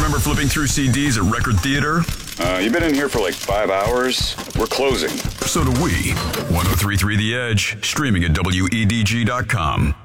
Remember flipping through CDs at Record Theater? You've been in here for like 5 hours. We're closing. So do we. 103.3 The Edge, streaming at WEDG.com.